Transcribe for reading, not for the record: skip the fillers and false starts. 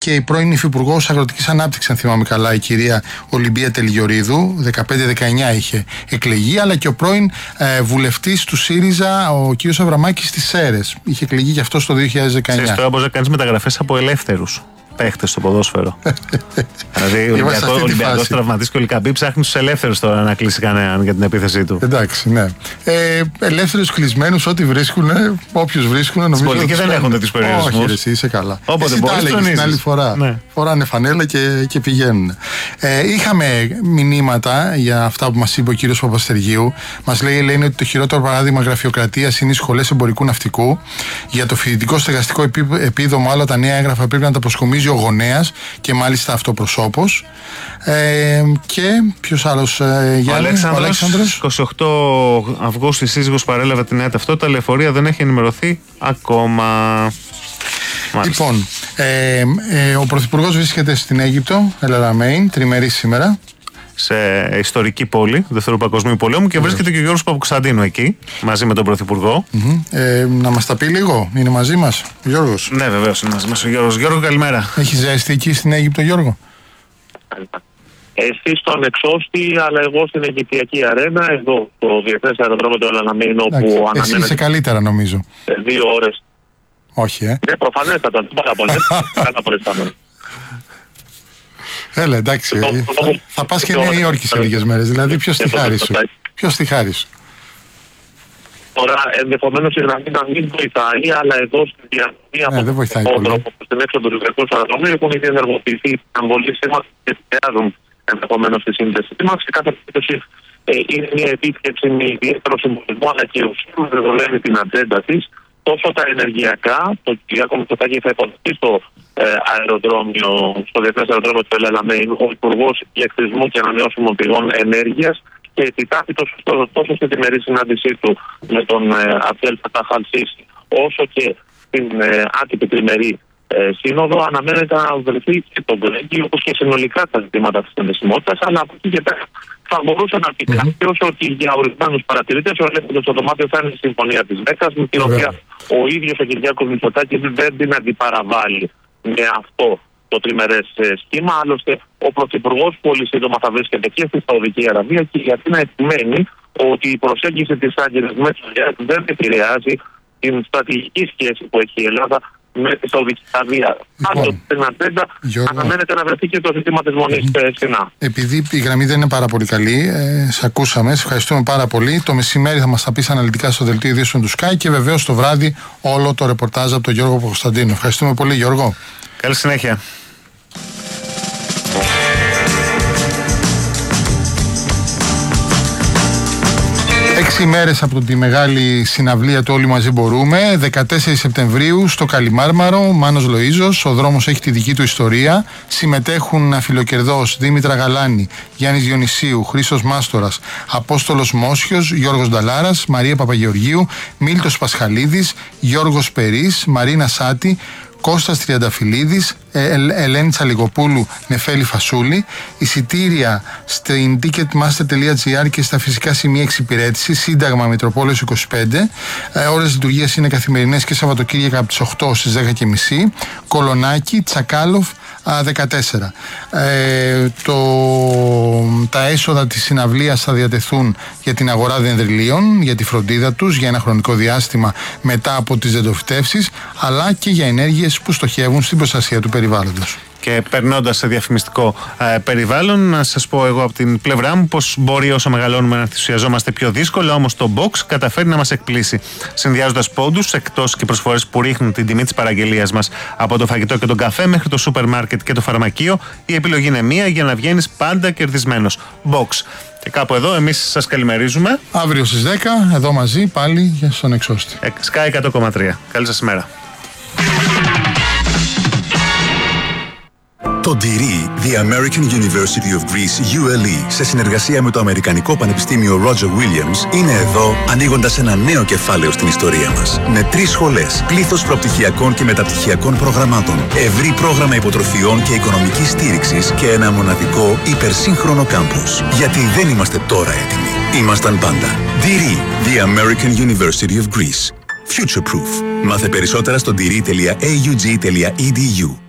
και η πρώην υφυπουργός Αγροτικής Ανάπτυξης, αν θυμάμαι καλά, η κυρία Ολυμπία Τελιγιορίδου, 15-19 είχε εκλεγεί, αλλά και ο πρώην βουλευτής του ΣΥΡΙΖΑ, ο κύριος Αβραμάκης στις Σέρρες, είχε εκλεγεί και αυτό το 2019. Τώρα μπορείς να κάνεις μεταγραφές από ελεύθερους παίχτες στο ποδόσφαιρο. Δηλαδή, ο Ολυμπιακός τραυματής και ο Λικαμπή ψάχνει τους ελεύθερους τώρα να κλείσει κανέναν για την επίθεσή του. Εντάξει, ναι. Ελεύθερους κλεισμένους, ό,τι βρίσκουν, όποιους βρίσκουν. Στην πολιτική δεν έχουν τέτοιους περιορισμούς. Όχι, εσύ είσαι καλά. Όποτε μπορείς, την άλλη φορά. Ναι. Φοράνε φανέλα και πηγαίνουν. Είχαμε μηνύματα για αυτά που μας είπε ο κύριος Παπαστεργίου. Μας λένε ότι το χειρότερο παράδειγμα γραφειοκρατίας είναι οι σχολές εμπορικού ναυτικού. Για το φοιτητικό στεγαστικό επίδομα, όλα τα νέα έγγραφα πρέπει να τα προσκομίζει ο γονέας και μάλιστα αυτοπροσώπος. Και ποιος άλλος, Γιάννη? Ο Αλέξανδρος. 28 Αυγούστου η σύζυγος παρέλαβε τη νέα ταυτότητα, λεωφορεία δεν έχει ενημερωθεί ακόμα. Μάλιστα. Λοιπόν, ο Πρωθυπουργός βρίσκεται στην Αίγυπτο, Ελαραμέιν, τριμερής σήμερα. Σε ιστορική πόλη, Δευτέρου Παγκοσμίου Πολέμου, και βρίσκεται και ο Γιώργος Παπακοσταντίνου εκεί, μαζί με τον Πρωθυπουργό. Να μας τα πει λίγο, είναι μαζί μας ο Γιώργος? Ναι, βεβαίως είναι μαζί μας ο Γιώργος. Γιώργο, καλημέρα. Έχει ζέστη εκεί στην Αίγυπτο, Γιώργο? Εσύ στον Εξώστη, αλλά εγώ στην Αιγυπτιακή Αρένα, εδώ το Διεθνές Αεροδρόμιο του Ελαραμέιν, όπου αναμένεται. Εσύ είσαι καλύτερα, νομίζω. 2 ώρες. Όχι, Ναι, προφανέστατα, πάρα πολύ. Καλά προϊστάμενο. Έλα, εντάξει. Θα πας και Νέα Υόρκη σε λίγες μέρες. Δηλαδή, ποιος τη χάρη σου? Ποιος τη χάρη σου? Τώρα, ενδεχομένως η γραμμή να μην βοηθάει, αλλά εδώ στην διαδρομή δεν βοηθάει πολύ. Στην έξω του Λιβερπούλ αεροδρομίου έχουν ήδη ενεργοποιηθεί αμβολίες σήματος και επηρεάζουν ενδεχομένως τη σύνδεση μας. Σε κάθε περίπτωση είναι μια επίσκεψη με ιδιαίτερο συμβολισμό, αλλά και ουσία δεδομένη την ατζέντα της. Τόσο τα ενεργειακά, το Κυριάκο Μητσοτάκη θα υποδεχτεί στο αεροδρόμιο, στο Διεθνές Αεροδρόμιο του Ελαραμέιν, ο Υπουργός Ηλεκτρισμού και Ανανεώσιμων Πηγών Ενέργειας, και επιτάχει τόσο στη διμερή συνάντησή του με τον Αμπτέλ Φατάχ Αλ-Σίσι, όσο και στην άτυπη τριμερή σύνοδο, αναμένεται να βρεθεί και τον Γκρέγκη, όπως και συνολικά τα ζητήματα της συνδεσιμότητας, αλλά από εκεί και πέρα θα μπορούσε να πει κάποιος ότι για ορισμένους παρατηρητές ο ελεύθερος στο δωμάτιο θα είναι η συμφωνία της Μέκκας, με την οποία ο ίδιος ο Κυριάκος Μητσοτάκης δεν την αντιπαραβάλλει με αυτό το τριμερές σχήμα. Άλλωστε, ο Πρωθυπουργός πολύ σύντομα θα βρίσκεται και στη Σαουδική Αραβία, και γιατί να επιμένει ότι η προσέγγιση της Άγκυρας με το ΓΕΑ δεν επηρεάζει την στρατηγική σχέση που έχει η Ελλάδα με τη Σαουδική Αραβία. Πάντως, στην ατζέντα αναμένεται να βρεθεί και το ζήτημα της μονής Σινά. Επειδή η γραμμή δεν είναι πάρα πολύ καλή, σε ακούσαμε, σε ευχαριστούμε πάρα πολύ. Το μεσημέρι θα μας τα πεις αναλυτικά στο δελτίο ειδήσεων του Sky, και βεβαίως το βράδυ όλο το ρεπορτάζ από τον Γιώργο Παπακοσταντίνου. Ευχαριστούμε πολύ, Γιώργο. Καλή συνέχεια. 6 ημέρες από τη μεγάλη συναυλία του Όλοι Μαζί Μπορούμε, 14 Σεπτεμβρίου στο Καλιμάρμαρο, Μάνος Λοΐζος, ο δρόμος έχει τη δική του ιστορία. Συμμετέχουν Αφιλοκερδός, Δήμητρα Γαλάνη, Γιάννης Διονυσίου, Χρήστος Μάστορας, Απόστολος Μόσιος, Γιώργος Νταλάρας, Μαρία Παπαγεωργίου, Μίλτος Πασχαλίδης, Γιώργος Περής, Μαρίνα Σάτη, Κώστας Τριανταφυλλίδης, Ελένη Τσαλιγοπούλου, Νεφέλη Φασούλη. Εισιτήρια στην ticketmaster.gr και στα φυσικά σημεία εξυπηρέτησης, Σύνταγμα Μητροπόλεως 25. Ώρες λειτουργίας είναι καθημερινές και Σαββατοκύριακα από τις 8 στις 10.30. Κολονάκι, Τσακάλοφ 14. Τα έσοδα της συναυλίας θα διατεθούν για την αγορά δενδριλίων, για τη φροντίδα τους για ένα χρονικό διάστημα μετά από τις δεντροφυτεύσεις, αλλά και για ενέργειες που στοχεύουν στην προστασία του περιβάλλοντος. Και περνώντας σε διαφημιστικό περιβάλλον, να σας πω εγώ από την πλευρά μου πως μπορεί όσο μεγαλώνουμε να ενθουσιαζόμαστε πιο δύσκολα, όμως το Box καταφέρει να μας εκπλήσει. Συνδυάζοντας πόντους, εκτός και προσφορές που ρίχνουν την τιμή της παραγγελίας μας, από το φαγητό και τον καφέ μέχρι το σούπερ μάρκετ και το φαρμακείο, η επιλογή είναι μία για να βγαίνεις πάντα κερδισμένος. Box. Και κάπου εδώ εμείς σας καλημερίζουμε. Αύριο στις 10, εδώ μαζί πάλι στον Εξώστη. Sky 100,3. Καλή σας ημέρα. Το DIRI, The American University of Greece, ULE, σε συνεργασία με το Αμερικανικό Πανεπιστήμιο Roger Williams, είναι εδώ ανοίγοντας ένα νέο κεφάλαιο στην ιστορία μας. Με 3 σχολές, πλήθος προπτυχιακών και μεταπτυχιακών προγραμμάτων, ευρύ πρόγραμμα υποτροφιών και οικονομικής στήριξης και ένα μοναδικό υπερσύγχρονο κάμπους. Γιατί δεν είμαστε τώρα έτοιμοι. Ήμασταν πάντα. DIRI, The American University of Greece. Future Proof. Μάθε περισσότερα στο diri.aug.edu.